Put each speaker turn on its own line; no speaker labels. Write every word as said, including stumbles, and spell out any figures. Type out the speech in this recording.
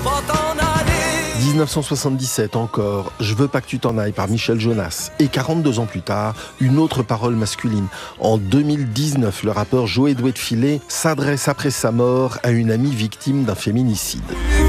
pas t'en aller.
dix-neuf cent soixante-dix-sept encore, Je veux pas que tu t'en ailles par Michel Jonas. Et quarante-deux ans plus tard, une autre parole masculine. En deux mille dix-neuf, le rappeur Joe Doué de Filet s'adresse après sa mort à une amie victime d'un féminicide.